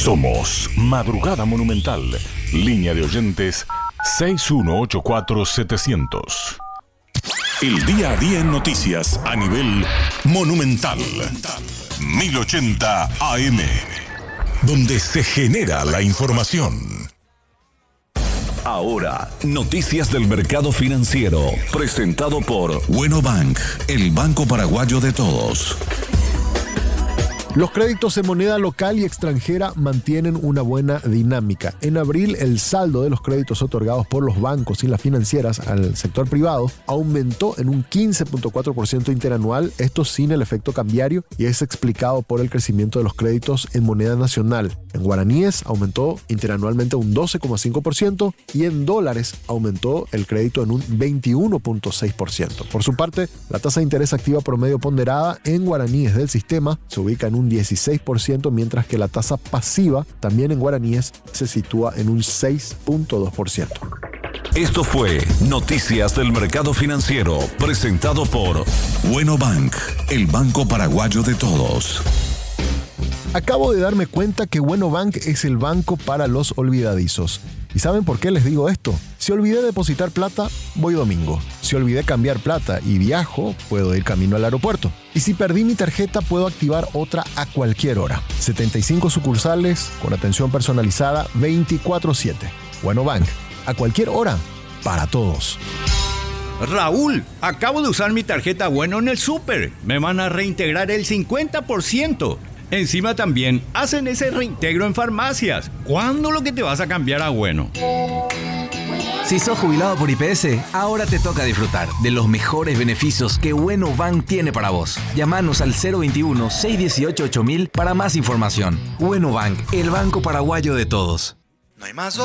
Somos Madrugada Monumental. Línea de oyentes 6184-700. El día a día en noticias a nivel monumental. 1080 AM. Donde se genera la información. Ahora, noticias del mercado financiero. Presentado por Bueno Bank, el banco paraguayo de todos. Los créditos en moneda local y extranjera mantienen una buena dinámica. En abril, el saldo de los créditos otorgados por los bancos y las financieras al sector privado aumentó en un 15.4% interanual, esto sin el efecto cambiario, y es explicado por el crecimiento de los créditos en moneda nacional. En guaraníes aumentó interanualmente un 12.5% y en dólares aumentó el crédito en un 21.6%. Por su parte, la tasa de interés activa promedio ponderada en guaraníes del sistema se ubica en un 16%, mientras que la tasa pasiva, también en guaraníes, se sitúa en un 6.2%. Esto fue Noticias del Mercado Financiero, presentado por Bueno Bank, el banco paraguayo de todos. Acabo de darme cuenta que Bueno Bank es el banco para los olvidadizos. ¿Y saben por qué les digo esto? Si olvidé depositar plata, voy domingo. Si olvidé cambiar plata y viajo, puedo ir camino al aeropuerto. Y si perdí mi tarjeta, puedo activar otra a cualquier hora. 75 sucursales con atención personalizada 24/7. Bueno Bank, a cualquier hora, para todos. Raúl, acabo de usar mi tarjeta Bueno en el súper. Me van a reintegrar el 50%. Encima también hacen ese reintegro en farmacias. ¿Cuándo lo que te vas a cambiar a Bueno? Si sos jubilado por IPS, ahora te toca disfrutar de los mejores beneficios que Bueno Bank tiene para vos. Llámanos al 021-618-8000 para más información. Bueno Bank, el banco paraguayo de todos. No hay más